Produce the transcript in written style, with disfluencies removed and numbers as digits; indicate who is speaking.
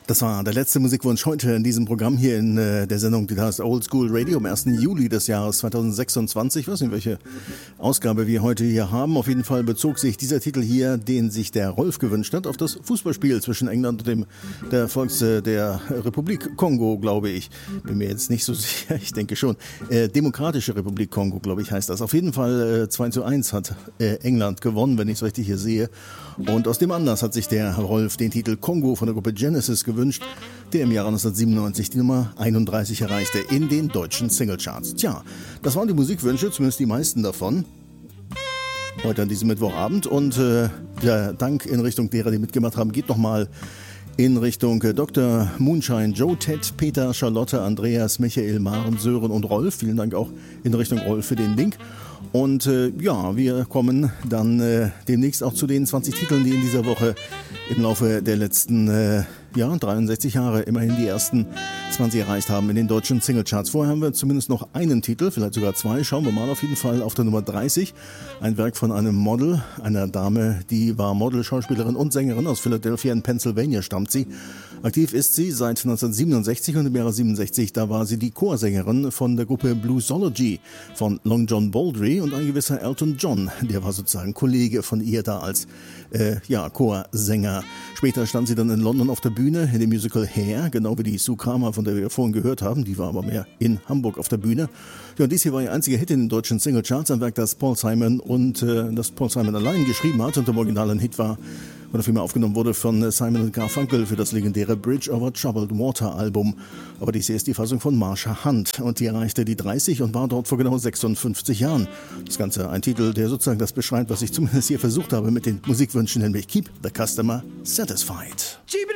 Speaker 1: Das war der letzte Musikwunsch heute in diesem Programm hier in der Sendung, die heißt Old School Radio am 1. Juli des Jahres 2026. Ich weiß nicht, welche Ausgabe wir heute hier haben. Auf jeden Fall bezog sich dieser Titel hier, den sich der Rolf gewünscht hat, auf das Fußballspiel zwischen England und der Republik Kongo, glaube ich. Bin mir jetzt nicht so sicher, ich denke schon. Demokratische Republik Kongo, glaube ich, heißt das. Auf jeden Fall 2:1 hat England gewonnen, wenn ich es richtig hier sehe. Und aus dem Anlass hat sich der Rolf den Titel Kongo von der Gruppe Genesis gewünscht, der im Jahre 1997 die Nummer 31 erreichte in den deutschen Singlecharts. Tja, das waren die Musikwünsche, zumindest die meisten davon. Heute an diesem Mittwochabend. Und der Dank in Richtung derer, die mitgemacht haben, geht nochmal in Richtung Dr. Moonshine, Joe, Ted, Peter, Charlotte, Andreas, Michael, Maren, Sören und Rolf. Vielen Dank auch in Richtung Rolf für den Link. Und wir kommen dann demnächst auch zu den 20 Titeln, die in dieser Woche im Laufe der letzten 63 Jahre immerhin die ersten 20 erreicht haben in den deutschen Singlecharts. Vorher haben wir zumindest noch einen Titel, vielleicht sogar zwei. Schauen wir mal auf jeden Fall auf der Nummer 30. Ein Werk von einem Model, einer Dame, die war Model, Schauspielerin und Sängerin. Aus Philadelphia in Pennsylvania stammt sie. Aktiv ist sie seit 1967 und im Jahre 67, da war sie die Chorsängerin von der Gruppe Bluesology von Long John Baldry und ein gewisser Elton John, der war sozusagen Kollege von ihr da als Chorsänger. Später stand sie dann in London auf der Bühne in dem Musical Hair, genau wie die Sue Kramer, von der wir vorhin gehört haben, die war aber mehr in Hamburg auf der Bühne. Ja, und dies hier war ihr einziger Hit in den deutschen Singlecharts, ein Werk, das Paul Simon allein geschrieben hat und im Original ein Hit war, oder vielmehr aufgenommen wurde von Simon & Garfunkel für das legendäre Bridge Over Troubled Water Album. Aber dies hier ist die Fassung von Marsha Hunt und die erreichte die 30 und war dort vor genau 56 Jahren. Das Ganze ein Titel, der sozusagen das beschreibt, was ich zumindest hier versucht habe mit den Musikwünschen, nämlich Keep the Customer Satisfied.